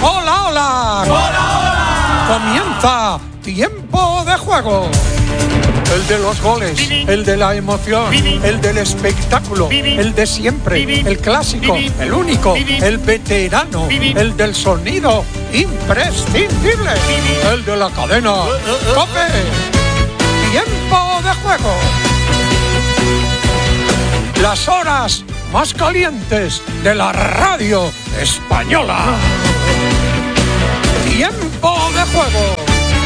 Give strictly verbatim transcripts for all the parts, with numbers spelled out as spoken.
¡Hola, hola! ¡Hola, hola! Comienza Tiempo de Juego. El de los goles, el de la emoción, el del espectáculo, el de siempre, el clásico, el único, el veterano, el del sonido imprescindible, el de la cadena COPE. Tiempo de Juego. Las horas más calientes de la radio española. Tiempo de Juego.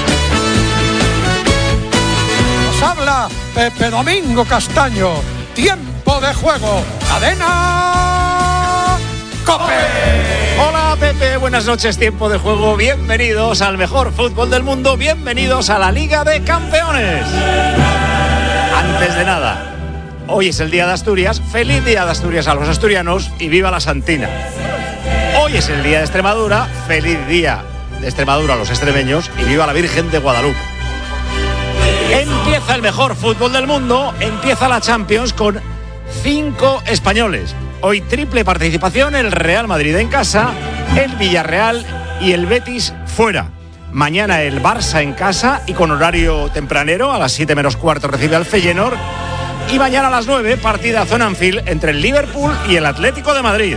Nos habla Pepe Domingo Castaño. Tiempo de Juego. Cadena COPE. Hola Pepe, buenas noches. Tiempo de Juego. Bienvenidos al mejor fútbol del mundo. Bienvenidos a la Liga de Campeones. Antes de nada, hoy es el Día de Asturias. Feliz Día de Asturias a los asturianos y viva la Santina. Hoy es el Día de Extremadura. Feliz Día de Extremadura a los extremeños y viva la Virgen de Guadalupe. Empieza el mejor fútbol del mundo. Empieza la Champions con cinco españoles. Hoy triple participación: el Real Madrid en casa, el Villarreal y el Betis fuera. Mañana el Barça en casa y con horario tempranero, a las siete menos cuarto recibe al Feyenoord. Y mañana a las nueve, partidazo en Anfield entre el Liverpool y el Atlético de Madrid.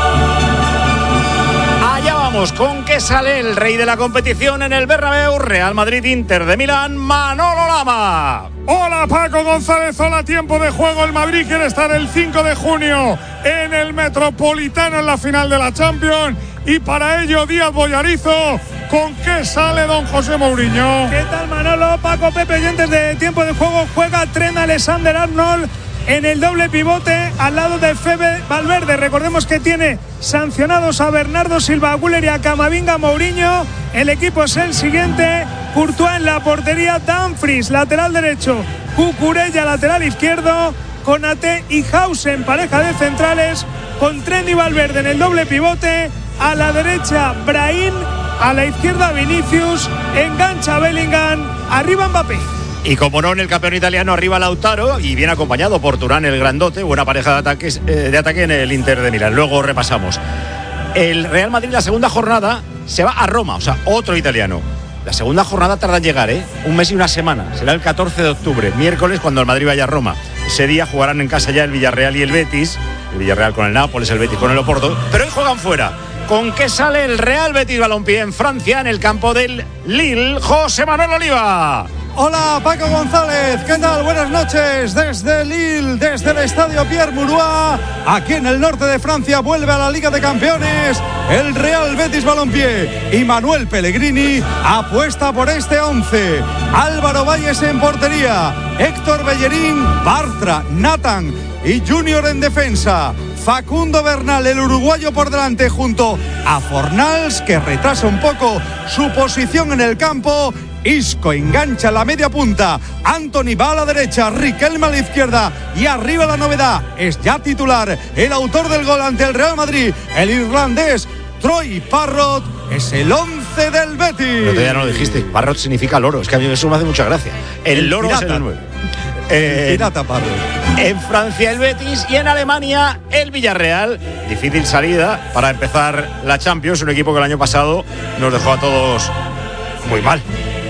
Allá vamos, ¿con qué sale el rey de la competición en el Bernabéu? Real Madrid-Inter de Milán, Manolo Lama. Hola Paco González, hola Tiempo de Juego. El Madrid quiere estar el cinco de junio en el Metropolitano en la final de la Champions. Y para ello Díaz Boyarizo, ¿con qué sale don José Mourinho? ¿Qué tal Manolo? Paco, Pepe, oyentes de Tiempo de Juego. Juega Trent Alexander-Arnold en el doble pivote al lado de Fede Valverde. Recordemos que tiene sancionados a Bernardo Silva, Güler y a Camavinga. Mourinho. El equipo es el siguiente: Courtois en la portería, Dumfries lateral derecho, Cucurella lateral izquierdo, Konaté y Hausen pareja de centrales, con Trent y Valverde en el doble pivote. A la derecha Brahim, a la izquierda Vinicius, engancha Bellingham, arriba Mbappé. Y como no, en el campeón italiano arriba Lautaro y bien acompañado por Turán el grandote. Buena pareja de, ataques, eh, de ataque en el Inter de Milán. Luego repasamos. El Real Madrid la segunda jornada se va a Roma, o sea, otro italiano. La segunda jornada tarda en llegar, ¿eh? Un mes y una semana. Será el catorce de octubre, miércoles, cuando el Madrid vaya a Roma. Ese día jugarán en casa ya el Villarreal y el Betis. El Villarreal con el Nápoles, el Betis con el Oporto. Pero hoy juegan fuera. ¿Con qué sale el Real Betis Balompié en Francia, en el campo del Lille? José Manuel Oliva. Hola Paco González, ¿qué tal? Buenas noches desde Lille, desde el estadio Pierre Mauroy. Aquí en el norte de Francia vuelve a la Liga de Campeones el Real Betis Balompié y Manuel Pellegrini apuesta por este once. Álvaro Valles en portería, Héctor Bellerín, Bartra, Nathan y Junior en defensa. Facundo Bernal, el uruguayo, por delante junto a Fornals, que retrasa un poco su posición en el campo. Isco engancha la media punta, Anthony va a la derecha, Riquelme a la izquierda y arriba la novedad, es ya titular el autor del gol ante el Real Madrid, el irlandés Troy Parrott, es el once del Betis. Pero todavía no lo dijiste, Parrott significa loro, es que a mí eso me hace mucha gracia. El, el loro pirata. Es el nueve. Eh, pirata Parrott. En Francia el Betis y en Alemania el Villarreal. Difícil salida para empezar la Champions, un equipo que el año pasado nos dejó a todos muy mal.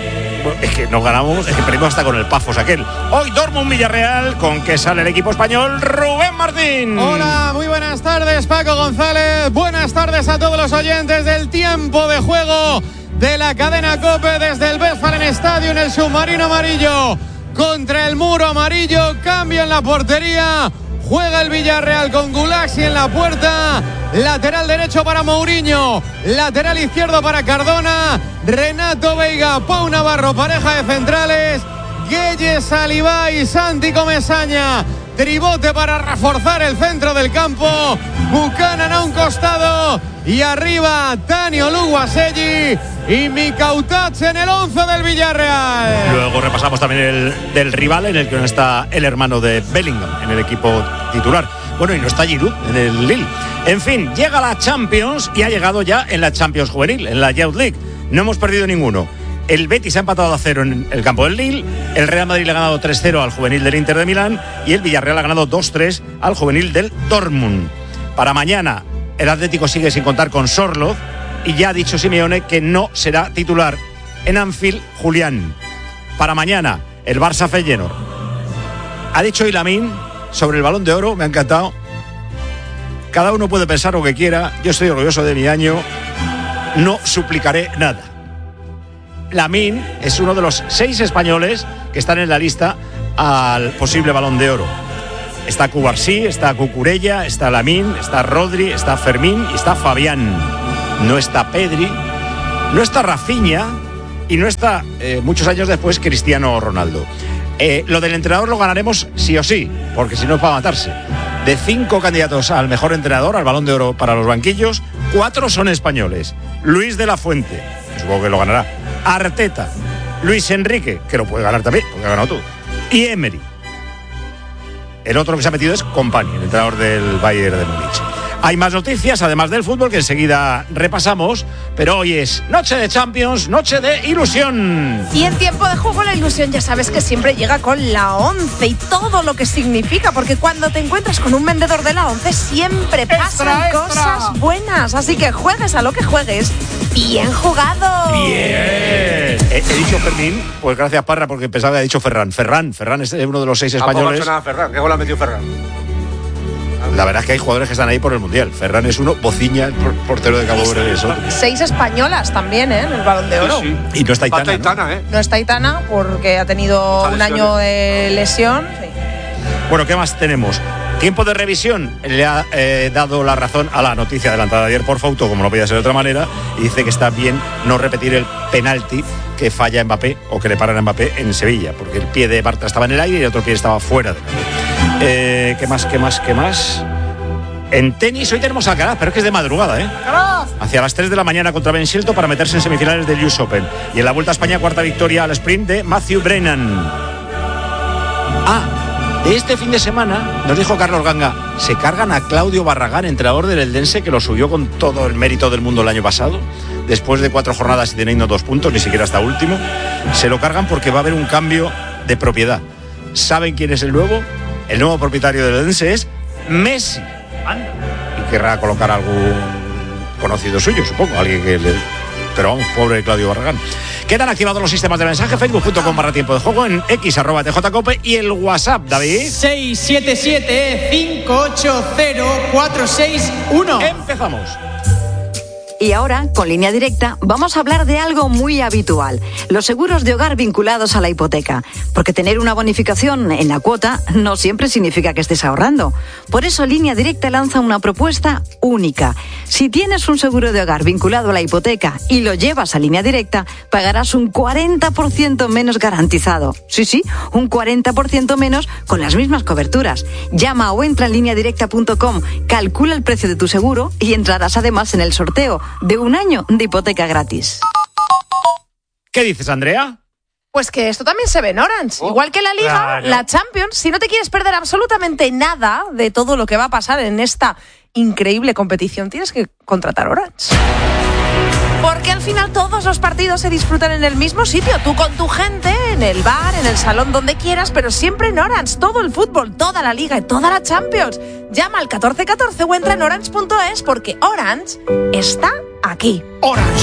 Es que nos ganamos, es que perdimos hasta con el Pafos aquel. Hoy Dortmund Villarreal, ¿con qué sale el equipo español? Rubén Martín. Hola, muy buenas tardes Paco González. Buenas tardes a todos los oyentes del Tiempo de Juego de la cadena COPE desde el Westfalen Stadium en el submarino amarillo. Contra el muro amarillo, cambio en la portería. Juega el Villarreal con Gulaxi en la puerta. Lateral derecho para Mourinho. Lateral izquierdo para Cardona. Renato Veiga, Pau Navarro, pareja de centrales. Gueye Salivá y Santi Comesaña. Tribote para reforzar el centro del campo. Buchanan a un costado. Y arriba Tanio Luguaselli y Mikautach en el once del Villarreal. Luego repasamos también el del rival, en el que no está el hermano de Bellingham en el equipo titular. Bueno, y no está Giroud en el Lille. En fin, llega la Champions y ha llegado ya en la Champions Juvenil, en la Youth League. No hemos perdido ninguno. El Betis ha empatado a cero en el campo del Lille, el Real Madrid le ha ganado tres cero al juvenil del Inter de Milán y el Villarreal ha ganado dos tres al juvenil del Dortmund. Para mañana, el Atlético sigue sin contar con Sorloth, y ya ha dicho Simeone que no será titular en Anfield Julián. Para mañana, el Barça Feyenoord. Ha dicho Lamine sobre el Balón de Oro, me ha encantado. Cada uno puede pensar lo que quiera, yo estoy orgulloso de mi año, no suplicaré nada. Lamine es uno de los seis españoles que están en la lista al posible Balón de Oro. Está Cubarsí, está Cucurella, está Lamine, está Rodri, está Fermín y está Fabián. No está Pedri, no está Rafinha y no está, eh, muchos años después, Cristiano Ronaldo. Eh, lo del entrenador lo ganaremos sí o sí, porque si no es para matarse. De cinco candidatos al mejor entrenador, al Balón de Oro para los banquillos, cuatro son españoles. Luis de la Fuente, que supongo que lo ganará. Arteta, Luis Enrique, que lo puede ganar también, porque ha ganado todo. Y Emery. El otro que se ha metido es Kompany, el entrenador del Bayern de Múnich. Hay más noticias, además del fútbol, que enseguida repasamos, pero hoy es noche de Champions, noche de ilusión. Y en tiempo de juego la ilusión ya sabes que siempre llega con la once y todo lo que significa, porque cuando te encuentras con un vendedor de la once siempre pasan extra, cosas extra. buenas, así que juegues a lo que juegues, bien jugado. Bien. He, he dicho Fermín, pues gracias Parra, porque pensaba que había dicho Ferran. Ferran, Ferran es uno de los seis españoles. Nada, Ferran, ¿qué gol ha metido Ferran? La verdad es que hay jugadores que están ahí por el Mundial. Ferran es uno, Bociña, el portero de Cabo Verde es otro. Seis españolas también, ¿eh? En el Balón de Oro. Sí, sí. Y no está Aitana, Aitana, ¿no? ¿eh? No está Aitana porque ha tenido un año de lesión. Sí. Bueno, ¿qué más tenemos? Tiempo de revisión. Le ha eh, dado la razón a la noticia adelantada ayer por Fauto, como no podía ser de otra manera, y dice que está bien no repetir el penalti que falla Mbappé o que le paran a Mbappé en Sevilla, porque el pie de Bartra estaba en el aire y el otro pie estaba fuera del aire. Eh, ¿Qué más, qué más, qué más? En tenis hoy tenemos a Alcaraz, pero es que es de madrugada, ¿eh? Hacia las tres de la mañana contra Ben Shelton para meterse en semifinales del U S Open. Y en la Vuelta a España, cuarta victoria al sprint de Matthew Brennan. Ah, de este fin de semana, nos dijo Carlos Ganga, se cargan a Claudio Barragán, entrenador del Eldense, que lo subió con todo el mérito del mundo el año pasado. Después de cuatro jornadas y teniendo dos puntos, ni siquiera hasta último. Se lo cargan porque va a haber un cambio de propiedad. ¿Saben quién es el nuevo? El nuevo propietario del Eldense es Messi. Y querrá colocar algún conocido suyo, supongo, alguien que le... Pero vamos, pobre Claudio Barragán. Quedan activados los sistemas de mensaje, Facebook punto com barra tiempo de juego, en X arroba T J Cope y el WhatsApp, David. seis siete siete cinco ocho cero cuatro seis uno. Empezamos. Y ahora, con Línea Directa, vamos a hablar de algo muy habitual, los seguros de hogar vinculados a la hipoteca. Porque tener una bonificación en la cuota no siempre significa que estés ahorrando. Por eso Línea Directa lanza una propuesta única. Si tienes un seguro de hogar vinculado a la hipoteca y lo llevas a Línea Directa, pagarás un cuarenta por ciento menos garantizado. Sí, sí, un cuarenta por ciento menos con las mismas coberturas. Llama o entra en línea directa punto com, calcula el precio de tu seguro y entrarás además en el sorteo de un año de hipoteca gratis. ¿Qué dices, Andrea? Pues que esto también se ve en Orange. Oh, igual que la Liga, claro. La Champions. Si no te quieres perder absolutamente nada de todo lo que va a pasar en esta increíble competición, tienes que contratar Orange. Porque al final todos los partidos se disfrutan en el mismo sitio. Tú con tu gente, en el bar, en el salón, donde quieras, pero siempre en Orange. Todo el fútbol, toda la Liga y toda la Champions. Llama al catorce catorce o entra en orange punto es porque Orange está aquí. Orange.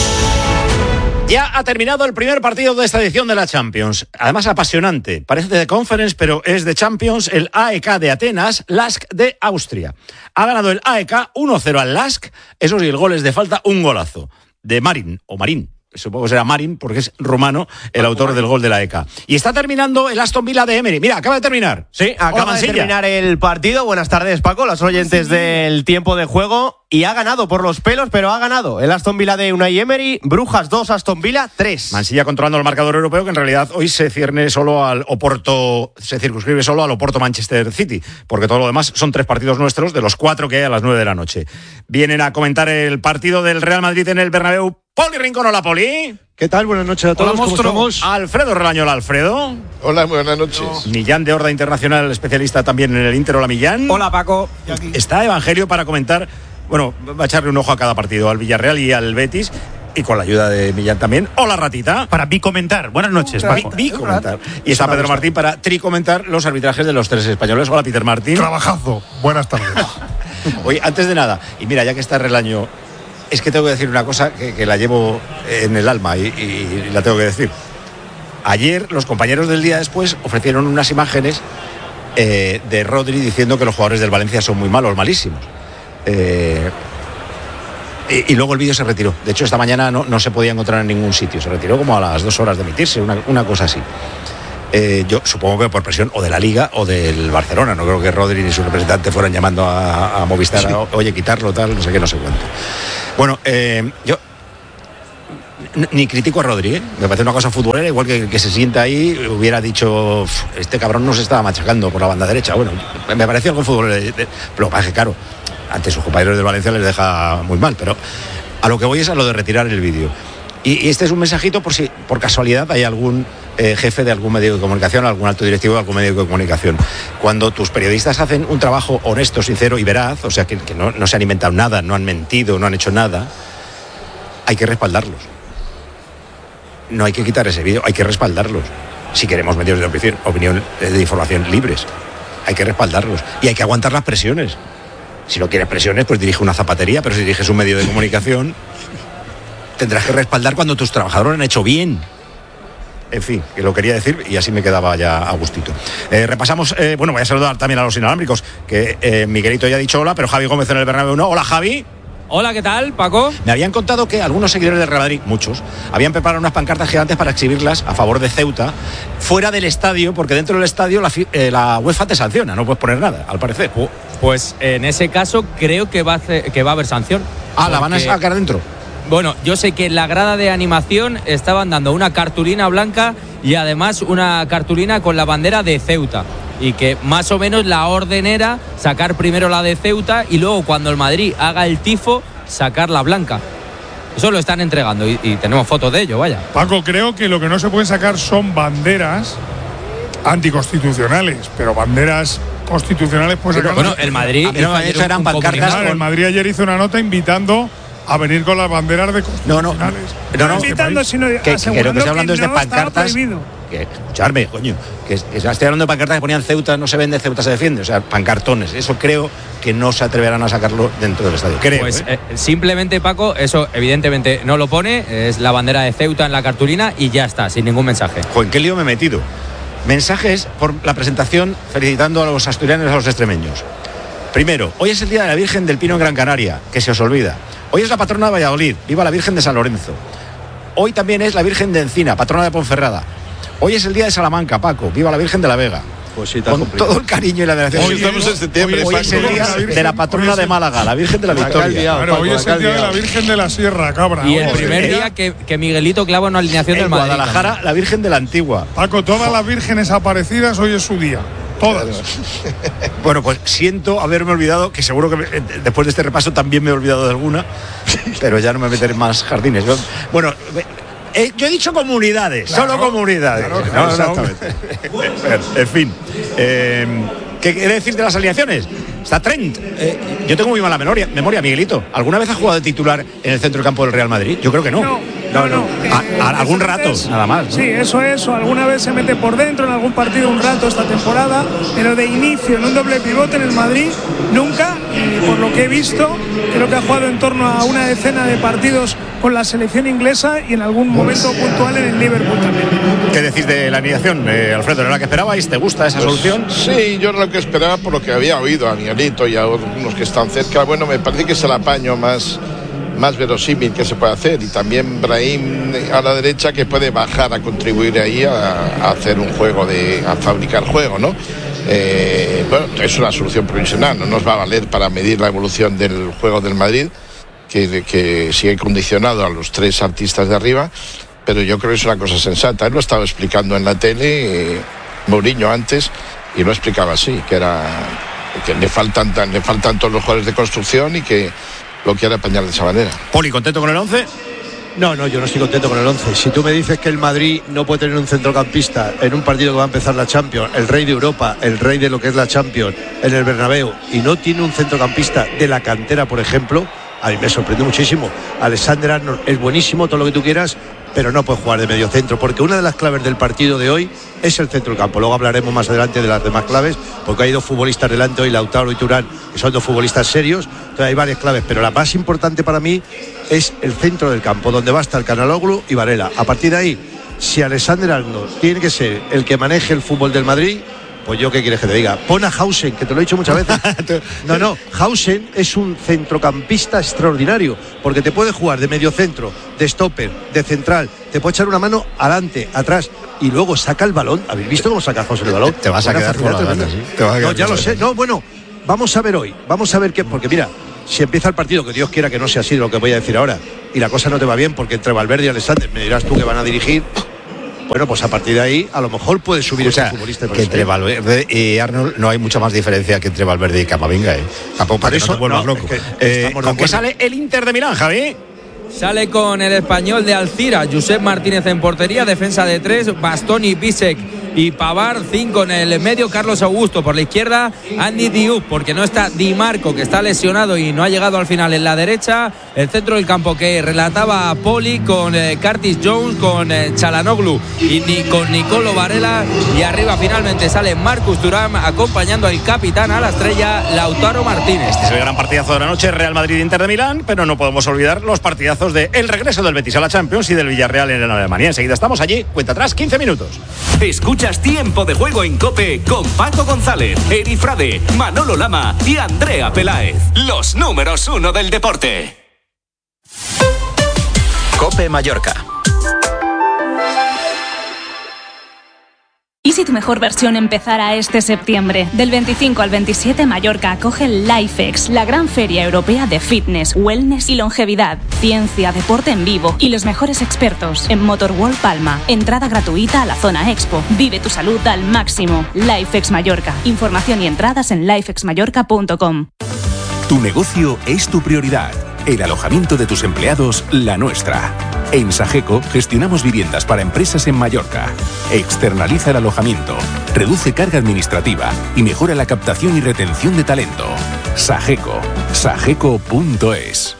Ya ha terminado el primer partido de esta edición de la Champions. Además apasionante. Parece de Conference, pero es de Champions. El A E K de Atenas, Lask de Austria. Ha ganado el A E K uno cero al Lask. Eso sí, el gol es de falta, un golazo. De Marin, o Marín. Supongo que será Marin, porque es rumano el autor del gol de la E K. Y está terminando el Aston Villa de Emery. Mira, acaba de terminar. Sí, acaba de terminar el partido. Buenas tardes, Paco, los oyentes del tiempo de juego. Y ha ganado por los pelos, pero ha ganado el Aston Villa de Unai Emery. Brujas dos, Aston Villa tres. Mansilla controlando el marcador europeo, que en realidad hoy se cierne solo al Oporto, se circunscribe solo al Oporto Manchester City, porque todo lo demás son tres partidos nuestros, de los cuatro que hay a las nueve de la noche. Vienen a comentar el partido del Real Madrid en el Bernabéu. Poli Rincón, hola Poli. ¿Qué tal? Buenas noches a todos. Hola, ¿cómo estamos? Alfredo Relaño, Alfredo. Hola, buenas noches. Millán de Horda Internacional, especialista también en el Inter. Hola, Millán. Hola, Paco. Está Evangelio para comentar, bueno, va a echarle un ojo a cada partido, al Villarreal y al Betis, y con la ayuda de Millán también. Hola, Ratita. Para bicomentar. Buenas noches, Paco. Bicomentar. Y está Pedro Martín para tricomentar los arbitrajes de los tres españoles. Hola, Peter Martín. Trabajazo. Buenas tardes. Oye, antes de nada, y mira, ya que está Relaño, es que tengo que decir una cosa que, que la llevo en el alma y, y la tengo que decir. Ayer los compañeros del día después ofrecieron unas imágenes eh, de Rodri diciendo que los jugadores del Valencia son muy malos, malísimos. Eh, y, y luego el vídeo se retiró. De hecho, esta mañana no, no se podía encontrar en ningún sitio. Se retiró como a las dos horas de emitirse, una, una cosa así. Eh, yo supongo que por presión o de la Liga o del Barcelona. No creo que Rodri ni su representante fueran llamando a, a Movistar, sí. a, oye, quitarlo, tal, no sé qué, no sé cuánto. Bueno, eh, yo ni critico a Rodri, ¿eh? Me parece una cosa futbolera, igual que que se sienta ahí, hubiera dicho, este cabrón nos estaba machacando por la banda derecha. Bueno, me pareció algo futbolero, pero lo que pasa es que, claro, ante sus compañeros del Valencia les deja muy mal, pero a lo que voy es a lo de retirar el vídeo. Y, y este es un mensajito por si por casualidad hay algún eh, jefe de algún medio de comunicación, algún alto directivo de algún medio de comunicación. Cuando tus periodistas hacen un trabajo honesto, sincero y veraz, o sea, que, que no, no se han inventado nada, no han mentido, no han hecho nada, hay que respaldarlos. No hay que quitar ese vídeo, hay que respaldarlos. Si queremos medios de opinión, opinión de información libres, hay que respaldarlos. Y hay que aguantar las presiones. Si no quieres presiones, pues dirige una zapatería, pero si diriges un medio de comunicación, tendrás que respaldar cuando tus trabajadores han hecho bien. En fin, que lo quería decir y así me quedaba ya a gustito. Eh, repasamos, eh, bueno, voy a saludar también a los inalámbricos, que eh, Miguelito ya ha dicho hola, pero Javi Gómez en el Bernabéu no. Hola, Javi. Hola, ¿qué tal, Paco? Me habían contado que algunos seguidores del Real Madrid, muchos, habían preparado unas pancartas gigantes para exhibirlas a favor de Ceuta fuera del estadio, porque dentro del estadio la, eh, la UEFA te sanciona, no puedes poner nada, al parecer. Pues en ese caso creo que va a, hacer, que va a haber sanción. Ah, ¿la van a sacar dentro? Bueno, yo sé que en la grada de animación estaban dando una cartulina blanca y además una cartulina con la bandera de Ceuta. Y que más o menos la orden era sacar primero la de Ceuta y luego cuando el Madrid haga el tifo, sacar la blanca. Eso lo están entregando y, y tenemos fotos de ello, vaya. Paco, creo que lo que no se pueden sacar son banderas anticonstitucionales, pero banderas constitucionales pues sacar. Bueno, el Madrid no, hizo eran un pancartas. Con... El Madrid ayer hizo una nota invitando a venir con las banderas de constitucionales. No, no, no, no, invitando, no sino que, que, que lo que estoy hablando que es de no pancartas. Que, escucharme, coño, que, que estoy hablando de pancartas que ponían Ceuta no se vende, Ceuta se defiende, o sea, pancartones. Eso creo que no se atreverán a sacarlo dentro del estadio. Creo, pues ¿eh? Eh, simplemente, Paco, eso evidentemente no lo pone, es la bandera de Ceuta en la cartulina y ya está, sin ningún mensaje. Joder, ¿qué lío me he metido? Mensajes por la presentación felicitando a los asturianos y a los extremeños. Primero, hoy es el Día de la Virgen del Pino en Gran Canaria, que se os olvida. Hoy es la patrona de Valladolid, viva la Virgen de San Lorenzo. Hoy también es la Virgen de Encina, patrona de Ponferrada. Hoy es el Día de Salamanca, Paco, viva la Virgen de la Vega. Pues sí, con complicado. Todo el cariño y la veneración. Hoy estamos en septiembre. Hoy, hoy es el día de la patrona de Málaga, la Virgen de la Victoria. Claro, hoy es el día de la Virgen de la Sierra, cabra. Y el primer día que, que Miguelito clava una alineación en del Madrid. Guadalajara, también. La Virgen de la Antigua. Paco, todas las vírgenes aparecidas hoy es su día. Todas. Bueno, pues siento haberme olvidado, que seguro que me, después de este repaso también me he olvidado de alguna, pero ya no me meteré en más jardines. Bueno, eh, yo he dicho comunidades, claro, solo comunidades. Claro, claro, no, exactamente. No. En fin, eh, ¿qué quiere decir de las alineaciones? Está Trent. Eh, yo tengo muy mala memoria, memoria, Miguelito. ¿Alguna vez has jugado de titular en el centro del campo del Real Madrid? Yo creo que no. No, no, no. A, a, algún rato, es, nada más. ¿no? Sí, eso es. O alguna vez se mete por dentro en algún partido un rato esta temporada, pero de inicio en un doble pivote en el Madrid, nunca. Y por lo que he visto, creo que ha jugado en torno a una decena de partidos con la selección inglesa y en algún momento puntual en el Liverpool también. ¿Qué decís de la alineación, eh, Alfredo? ¿Era la que esperabais? ¿Te gusta esa pues, solución? Sí, yo lo que esperaba por lo que había oído a Miguelito y a algunos que están cerca. Bueno, me parece que es el apaño más, más verosímil que se puede hacer. Y también Brahim a la derecha, que puede bajar a contribuir ahí a, a hacer un juego, de, a fabricar juego, ¿no? Eh, bueno, es una solución provisional, no nos va a valer para medir la evolución del juego del Madrid, que, que sigue condicionado a los tres artistas de arriba, pero yo creo que es una cosa sensata. Él lo estaba explicando en la tele, eh, Mourinho antes, y lo explicaba así, que era que le faltan le faltan todos los jugadores de construcción y que lo quiere apañar de esa manera. Poli, ¿contento con el once? No, no, yo no estoy contento con el once. Si tú me dices que el Madrid no puede tener un centrocampista en un partido que va a empezar la Champions, el rey de Europa, el rey de lo que es la Champions, en el Bernabéu, y no tiene un centrocampista de la cantera, por ejemplo, a mí me sorprende muchísimo. Alexander Arnold es buenísimo, todo lo que tú quieras, pero no puede jugar de medio centro, porque una de las claves del partido de hoy es el centro del campo. Luego hablaremos más adelante de las demás claves, porque hay dos futbolistas delante hoy, Lautaro y Turán, que son dos futbolistas serios, Entonces hay varias claves, pero la más importante para mí es el centro del campo, donde va a estar Canaloglu y Varela. A partir de ahí, si Alexander-Arnold tiene que ser el que maneje el fútbol del Madrid, pues yo qué quieres que te diga. Pon a Hausen, que te lo he dicho muchas veces. No, no, Hausen es un centrocampista extraordinario, porque te puede jugar de medio centro, de stopper, de central, te puede echar una mano adelante, atrás, y luego saca el balón. ¿Habéis visto cómo saca Hausen el balón? Te vas a Buena quedar con las facilidad ganas, tremenda. ¿sí? Te vas a quedar No, ya con lo las sé. ganas. No, bueno, vamos a ver hoy, vamos a ver qué, porque mira, si empieza el partido, que Dios quiera que no sea así lo que voy a decir ahora, y la cosa no te va bien, porque entre Valverde y Alexander, me dirás tú que van a dirigir. Bueno, pues a partir de ahí, a lo mejor puede subir O sea, este futbolista. que entre Valverde y Arnold no hay mucha más diferencia que entre Valverde y Camavinga, ¿eh? Tampoco para que no te vuelvas loco. es que Eh, estamos de ¿Con qué acuerdo. sale el Inter de Milán, Javi? Sale con el español de Alcira, Josep Martínez en portería, defensa de tres, Bastoni, Bisek y Pavard, cinco en el medio, Carlos Augusto por la izquierda, Andy Diouf porque no está Di Marco, que está lesionado y no ha llegado al final en la derecha, el centro del campo que relataba a Poli con eh, Curtis Jones, con eh, Çalhanoğlu y ni, con Nicolo Varela, y arriba finalmente sale Marcus Thuram acompañando al capitán, a la estrella Lautaro Martínez. Este es el gran partidazo de la noche, Real Madrid-Inter de Milán, pero no podemos olvidar los partidazos de el regreso del Betis a la Champions y del Villarreal en Alemania. Enseguida estamos allí, cuenta atrás, quince minutos. Escuchas Tiempo de Juego en COPE con Paco González, Eri Frade, Manolo Lama y Andrea Peláez. Los números uno del deporte. COPE Mallorca. ¿Y si tu mejor versión empezara este septiembre? Del veinticinco al veintisiete, Mallorca acoge el LifeX, la gran feria europea de fitness, wellness y longevidad, ciencia, deporte en vivo y los mejores expertos en Motorworld Palma. Entrada gratuita a la zona Expo. Vive tu salud al máximo. LifeX Mallorca. Información y entradas en lifex mallorca punto com. Tu negocio es tu prioridad. El alojamiento de tus empleados, la nuestra. En Sageco gestionamos viviendas para empresas en Mallorca. Externaliza el alojamiento, reduce carga administrativa y mejora la captación y retención de talento. Sageco. sageco punto es.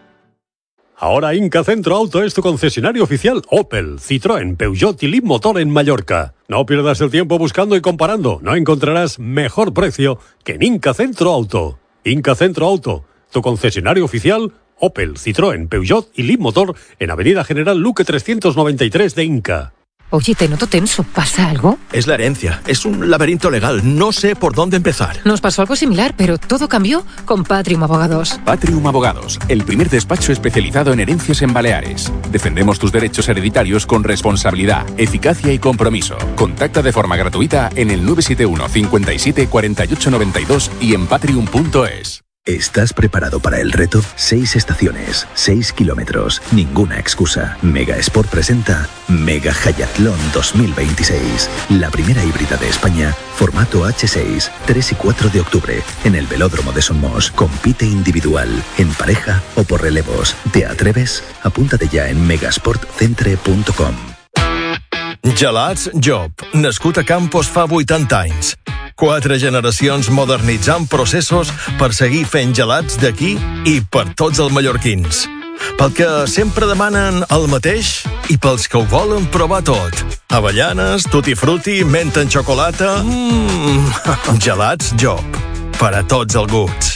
Ahora Inca Centro Auto es tu concesionario oficial Opel, Citroën, Peugeot y Leapmotor en Mallorca. No pierdas el tiempo buscando y comparando. No encontrarás mejor precio que en Inca Centro Auto. Inca Centro Auto, tu concesionario oficial Opel, Citroën, Peugeot y Leapmotor en Avenida General Luque trescientos noventa y tres de Inca. Oye, te noto tenso. ¿Pasa algo? Es la herencia. Es un laberinto legal. No sé por dónde empezar. Nos pasó algo similar, pero todo cambió con Patrium Abogados. Patrium Abogados, el primer despacho especializado en herencias en Baleares. Defendemos tus derechos hereditarios con responsabilidad, eficacia y compromiso. Contacta de forma gratuita en el nueve siete uno, cincuenta y siete, cuarenta y ocho noventa y dos y en patrium punto es. ¿Estás preparado para el reto? Seis estaciones, seis kilómetros, ninguna excusa. Mega Sport presenta Mega Hayatlón dos mil veintiséis. La primera híbrida de España, formato hache seis, tres y cuatro de octubre, en el Velódromo de Somos. Compite individual, en pareja o por relevos. ¿Te atreves? Apúntate ya en megasport centre punto com. Gelats Job, nascut a Campos fa vuitanta anys. Quatre generacions modernitzant processos per seguir fent gelats d'aquí i per tots els mallorquins. Pel que sempre demanen el mateix i pels que ho volen provar tot. Avellanes, tutti frutti, menta en xocolata... Mmm, gelats Job, per a tots els gusts.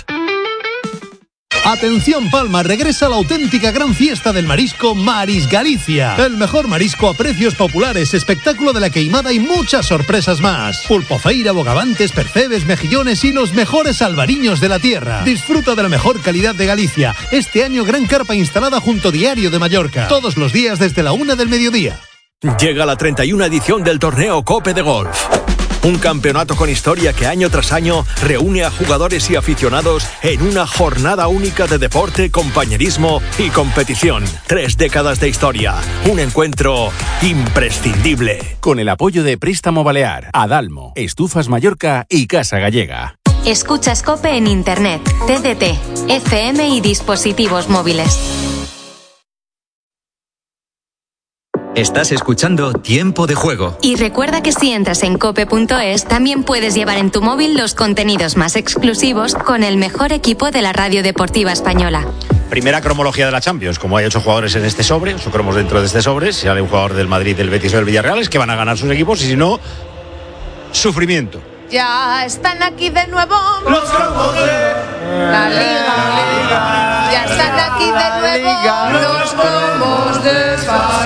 Atención Palma, regresa la auténtica gran fiesta del marisco Maris Galicia. El mejor marisco a precios populares, espectáculo de la queimada y muchas sorpresas más. Pulpofeira, bogavantes, percebes, mejillones y los mejores albariños de la tierra. Disfruta de la mejor calidad de Galicia. Este año gran carpa instalada junto Diario de Mallorca. Todos los días desde la una del mediodía. Llega la treinta y una edición del torneo Cope de Golf. Un campeonato con historia que año tras año reúne a jugadores y aficionados en una jornada única de deporte, compañerismo y competición. Tres décadas de historia. Un encuentro imprescindible. Con el apoyo de Préstamo Balear, Adalmo, Estufas Mallorca y Casa Gallega. Escuchas COPE en Internet, T D T, F M y dispositivos móviles. Estás escuchando Tiempo de Juego. Y recuerda que si entras en cope punto es, también puedes llevar en tu móvil los contenidos más exclusivos con el mejor equipo de la radio deportiva española. Primera cromología de la Champions. Como hay ocho jugadores en este sobre, ocho cromos dentro de este sobre, si sale un jugador del Madrid, del Betis o del Villarreal, es que van a ganar sus equipos y si no, sufrimiento. Ya están aquí de nuevo los cromos de la liga. Ya están aquí de nuevo los cromos de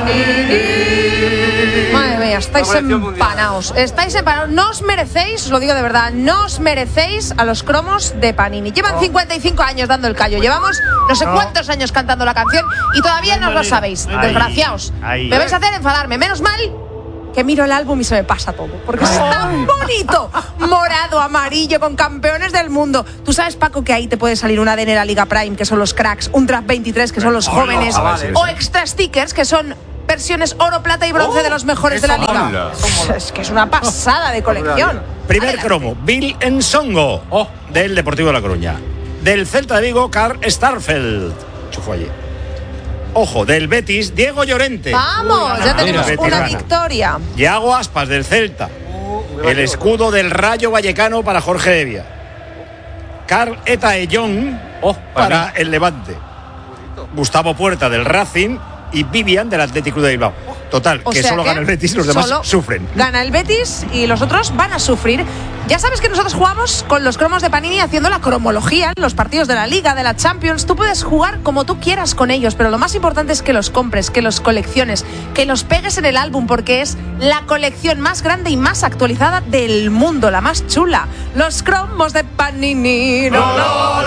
Panini. Madre mía, estáis empanaos. Estáis empanaos. No os merecéis, os lo digo de verdad, no os merecéis a los cromos de Panini. Llevan cincuenta y cinco años dando el callo. Llevamos no sé cuántos años cantando la canción y todavía no os lo sabéis. Desgraciaos. Me vais a hacer enfadarme. Menos mal que miro el álbum y se me pasa todo, porque es tan bonito, morado, amarillo, con campeones del mundo. Tú sabes, Paco, que ahí te puede salir una A D N de la Liga Prime, que son los cracks, un Draft veintitrés, que son los jóvenes, o extra stickers, que son versiones oro, plata y bronce de los mejores de la Liga. Es que es una pasada de colección. Primer cromo, Bill Ensongo, del Deportivo de La Coruña. Del Celta de Vigo, Karl Starfeld. Chufo allí. Ojo, del Betis, Diego Llorente. Vamos, ya tenemos Betis una gana. victoria. Yago Aspas, del Celta. El escudo del Rayo Vallecano para Jorge Evia. Carl Etaellón para el Levante. Gustavo Puerta, del Racing. Y Vivian, del Athletic Club de Bilbao. Total, O que sea solo que gana el Betis y los demás solo sufren. Gana el Betis y los otros van a sufrir. Ya sabes que nosotros jugamos con los cromos de Panini haciendo la cromología en los partidos de la Liga, de la Champions. Tú puedes jugar como tú quieras con ellos, pero lo más importante es que los compres, que los colecciones, que los pegues en el álbum, porque es la colección más grande y más actualizada del mundo, la más chula. Los cromos de Panini. No, no,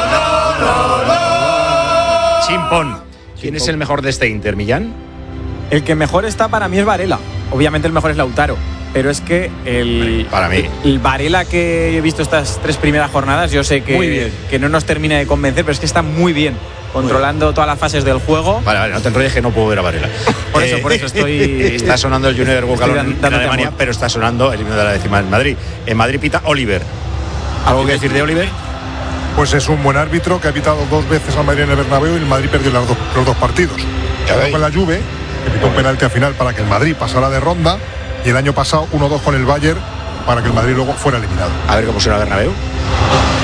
Chimpón. ¿Quién es el mejor de este Inter, Millán? El que mejor está para mí es Varela. Obviamente el mejor es Lautaro. Pero es que el, para mí. el Varela que he visto estas tres primeras jornadas, yo sé que, que no nos termina de convencer, pero es que está muy bien, controlando bien todas las fases del juego. Vale, vale, no te enrolles que no puedo ver a Varela. Por eso, por eso estoy... Está sonando el Junior Bucalón en Alemania, amor. pero está sonando el himno de la décima en Madrid. En Madrid pita Oliver. ¿Algo que decir de Oliver? Pues es un buen árbitro que ha pitado dos veces al Madrid en el Bernabéu y el Madrid perdió los dos, los dos partidos. Quedó con la Juve, que pitó un penalti al final para que el Madrid pasara de ronda, y el año pasado uno dos con el Bayern para que el Madrid luego fuera eliminado. A ver cómo será el Bernabéu.